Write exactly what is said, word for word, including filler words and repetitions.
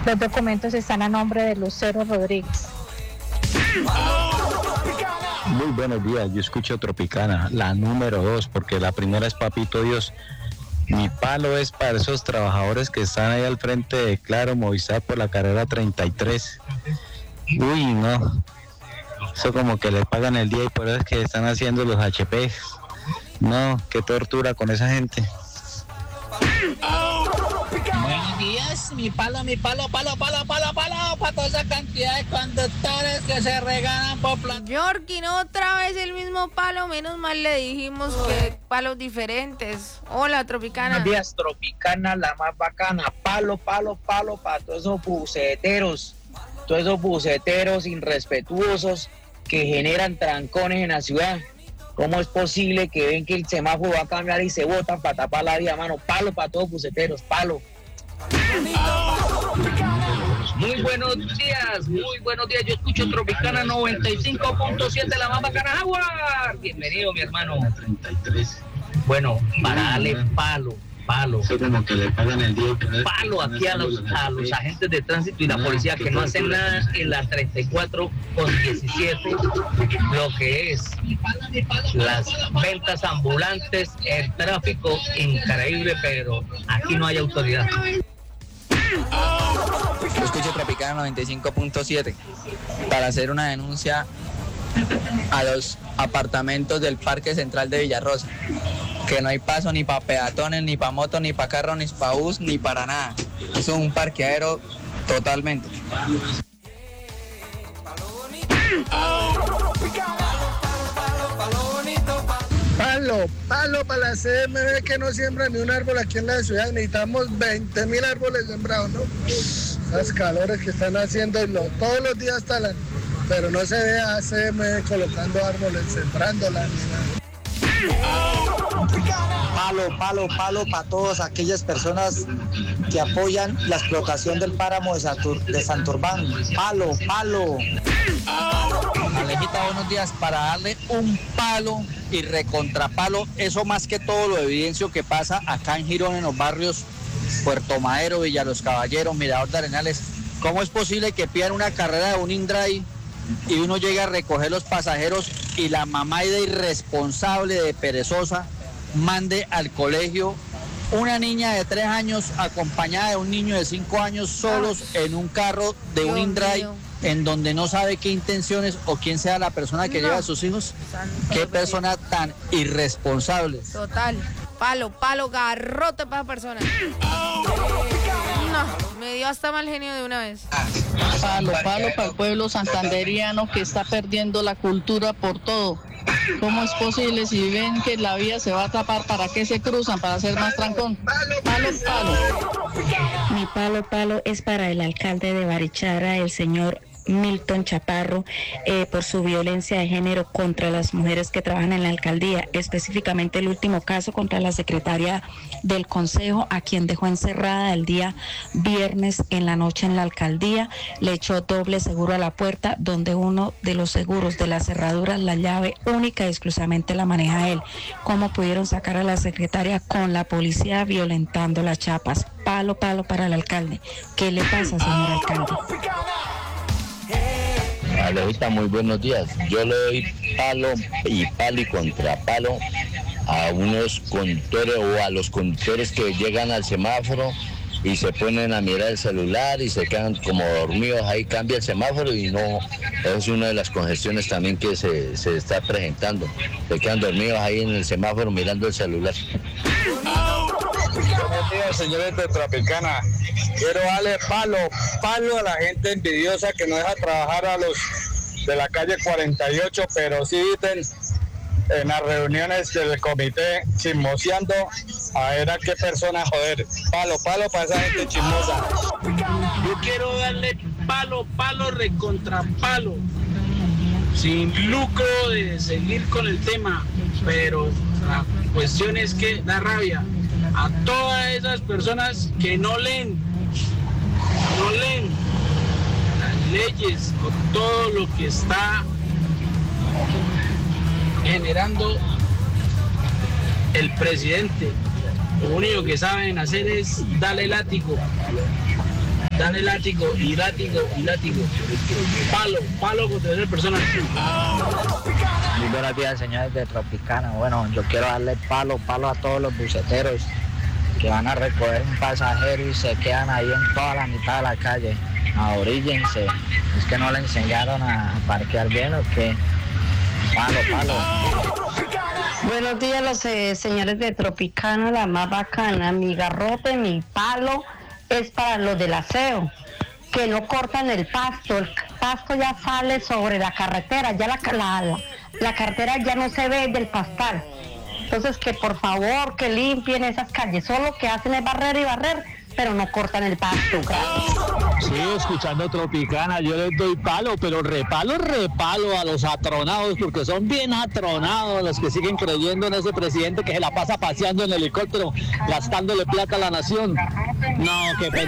Los documentos están a nombre de Lucero Rodríguez. Muy buenos días, yo escucho Tropicana, la número dos, porque la primera es Papito Dios. Mi palo es para esos trabajadores que están ahí al frente de Claro Movistar por la carrera treinta y tres. Uy, no. Eso como que les pagan el día y por eso es que están haciendo los H P. No, qué tortura con esa gente. Buenos días, mi palo, mi palo, palo, palo, palo, palo, para toda esa cantidad de conductores que se regalan por plan. Yorkin, otra vez el mismo palo, menos mal le dijimos que palos diferentes. Hola, Tropicana. Buenos días, Tropicana, la más bacana. Palo, palo, palo para todos esos buceteros, todos esos buceteros irrespetuosos que generan trancones en la ciudad. ¿Cómo es posible que ven que el semáforo va a cambiar y se botan para tapar la vía, mano? Palo para todos buceteros, palo. Muy buenos días, muy buenos días. Yo escucho Tropicana noventa y cinco punto siete, la más bacana, Jaguar. Bienvenido, mi hermano. Bueno, para darle palo, palo, como que le pagan el día. palo aquí a los, a los agentes de tránsito y la policía que no hacen nada en la treinta y cuatro con diecisiete, lo que es las ventas ambulantes, el tráfico increíble, pero aquí no hay autoridad. Yo escucho Tropicana noventa y cinco punto siete para hacer una denuncia a los apartamentos del Parque Central de Villarrosa, que no hay paso ni para peatones, ni para motos, ni para carros, ni para bus, ni para nada. Eso es un parqueadero totalmente. Palo, palo para la C M B que no siembra ni un árbol aquí en la ciudad. Necesitamos veinte mil árboles sembrados, ¿no? Las calores que están haciendo lo, todos los días talan, pero no se ve a C M B colocando árboles, sembrándolas ni nada. Palo, palo, palo para todas aquellas personas que apoyan la explotación del páramo de, Santur, de Santurbán. Palo, palo. Alejita, buenos días. Para darle un palo y recontrapalo, eso más que todo lo evidencio que pasa acá en Girón, en los barrios Puerto Madero, Villa Los Caballeros, Mirador de Arenales. ¿Cómo es posible que pidan una carrera de un InDrive y uno llega a recoger los pasajeros y la mamá de irresponsable, de perezosa, mande al colegio una niña de tres años acompañada de un niño de cinco años solos en un carro de un InDrive en donde no sabe qué intenciones o quién sea la persona que no. lleva a sus hijos? Qué persona tan irresponsable. Total, palo, palo, garrote para esa persona. No, me dio hasta mal genio de una vez. Palo, palo para el pueblo santanderiano que está perdiendo la cultura por todo. ¿Cómo es posible si ven que la vía se va a tapar? ¿Para qué se cruzan? ¿Para hacer más trancón? Palo, palo. Mi palo, palo es para el alcalde de Barichara, el señor Milton Chaparro, eh, por su violencia de género contra las mujeres que trabajan en la alcaldía, específicamente el último caso contra la secretaria del consejo, a quien dejó encerrada el día viernes en la noche en la alcaldía, le echó doble seguro a la puerta, donde uno de los seguros de las cerraduras, la llave única y exclusivamente la maneja él. ¿Cómo pudieron sacar a la secretaria con la policía violentando las chapas? Palo, palo para el alcalde. ¿Qué le pasa, señor alcalde? Alejita, muy buenos días. Yo le doy palo y palo y contrapalo a unos conductores o a los conductores que llegan al semáforo y se ponen a mirar el celular y se quedan como dormidos, ahí cambia el semáforo y no, es una de las congestiones también que se, se está presentando. Se quedan dormidos ahí en el semáforo mirando el celular. Buenos días, señores de Tropicana. Quiero darle palo, palo a la gente envidiosa que no deja trabajar a los de la calle cuarenta y ocho, pero sí dicen en las reuniones del comité chismoseando a ver a qué persona joder. Palo, palo para esa gente chismosa. Yo quiero darle palo, palo, recontra palo, sin lucro de seguir con el tema, pero la cuestión es que da rabia a todas esas personas que no leen, no leen las leyes o todo lo que está generando el presidente. Lo único que saben hacer es darle látigo. dale látigo y látigo y látigo. Palo, palo contra esa persona. Muy buenos días, señores de Tropicana. Bueno, yo quiero darle palo, palo a todos los buceteros que van a recoger un pasajero y se quedan ahí en toda la mitad de la calle. Ahoríllense. Es que no le enseñaron a parquear bien o qué. Palo, palo. Buenos días, los eh, señores de Tropicana, la más bacana. Mi garrote, mi palo es para los del aseo, que no cortan el pasto. El pasto ya sale sobre la carretera, ya la, la, la, la carretera ya no se ve del pastal. Entonces, que por favor, que limpien esas calles. Solo lo que hacen es barrer y barrer, pero no cortan el pasto. Sí, escuchando Tropicana, yo les doy palo, pero repalo, repalo a los atronados, porque son bien atronados los que siguen creyendo en ese presidente que se la pasa paseando en helicóptero, gastándole plata a la nación. No, qué pena.